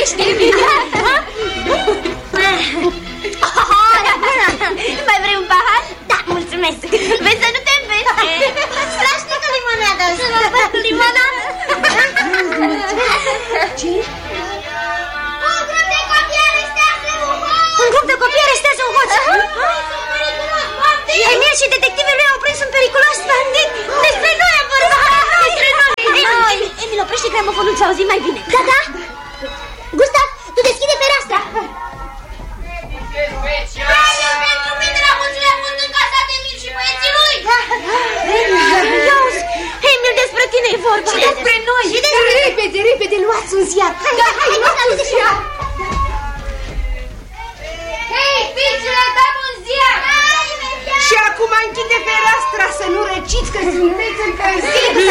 vorbește, Emil. Mai vrei un pahar? Da, mulțumesc. Vezi să nu te îmbește. Strașnică limonada. Să mă fac cu limonada. Ce? Un grup de copii arestează un hoț. Un grup de copii arestează un hoț. Emil și detectivii lui au prins un periculos bandit. Despre noi am vorbit. Despre noi. Emil, oprește gramofonul să auzim mai bine. Da, da. Gustav, tu deschide fereastra. Pentru mine la mulțile a fost în casa de Emil și băieții lui. Iauzi, Emil, despre tine e vorba. Și despre noi. Repede, repede, luați un ziar. Hai, luați ziar. Hei, fiicele, dăm un ziar. Și acum închide fereastra să nu răciți că sunteți încălziți.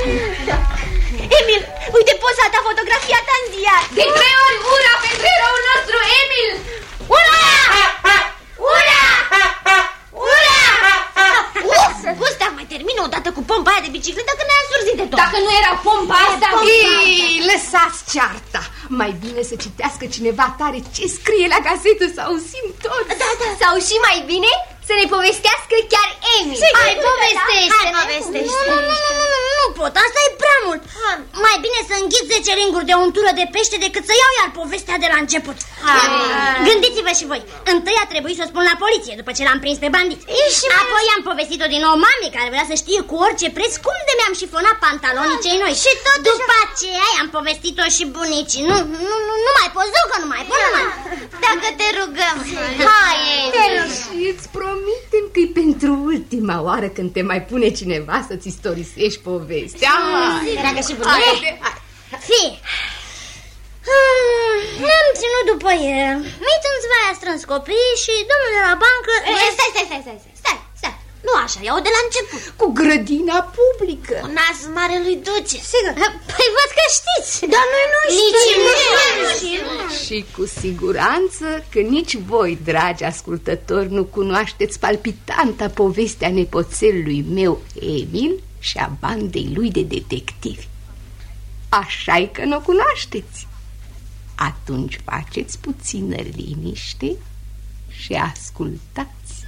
Emil, uite poza ta, fotografia ta în ziar. De 3 ori ura pentru eroul nostru, Emil. Ura! Ura! Ura! Gustav, mai termină odată cu pompa aia de bicicletă că ne-a însurzit de tot. Dacă nu era pompa asta... Ei, lăsați cearta. Mai bine să citească cineva tare ce scrie la gazetă, să auzim tot. Da. Sau și mai bine să ne povestească chiar Emil. Hai, povestește. Nu pot, asta e prea mult. Mai bine să înghit 10 ringuri de untură de pește decât să iau iar povestea de la început. Gândiți-vă și voi. Întâi a trebuit să o spun la poliție după ce l-am prins pe bandit. Apoi am povestit-o din nou mamei care vrea să știe cu orice preț cum de mi-am șifonat pantalonii cei noi. Și tot după aceea am povestit-o și bunicii. Nu mai poți, că nu mai pot. Dacă te rugăm. Hai, Emil. Și îți promitem că e pentru ultima oară când te mai pune cineva să-ți istorisești povestea. Dragă și bunicii. Fii. Ne-am ținut după el. Mițânțva a strâns copiii și domnul de la bancă... Stai. Nu așa, iau de la început. Cu grădina publică. Un nas mare lui duce. Sigur. Păi văd că știți. Dar noi nu știm. Și cu siguranță că nici voi, dragi ascultători, nu cunoașteți palpitanta povestea nepoțelului meu, Emil, și a bandei lui de detectivi. Așa-i că nu o cunoașteți. Atunci faceți puțină liniște și ascultați.